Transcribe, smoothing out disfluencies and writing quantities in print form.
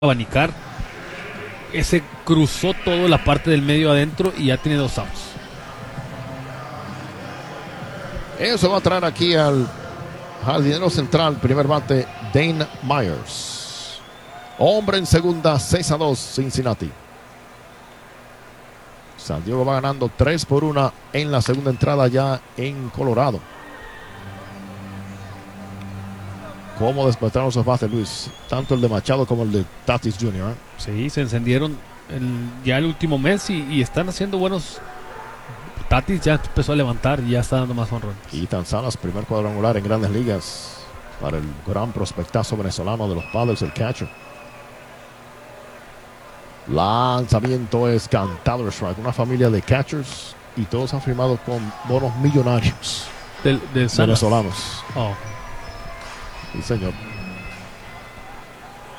abanicar. Ese cruzó toda la parte del medio adentro y ya tiene 2 outs. Eso va a traer aquí al jardinero central, primer bate, Dane Myers. Hombre en segunda, 6-2 Cincinnati. San Diego va ganando 3-1 en la segunda entrada ya en Colorado. ¿Cómo despertaron esos bates, Luis? Tanto el de Machado como el de Tatis Jr. Sí, se encendieron ya el último mes y están haciendo buenos. Tatis ya empezó a levantar y ya está dando más honrones. Y Ethan Salas, primer cuadrangular en Grandes Ligas para el gran prospectazo venezolano de los Padres, el catcher. Lanzamiento es cantado el strike. Una familia de catchers y todos han firmado con bonos millonarios Del venezolanos. Oh. Sí, señor.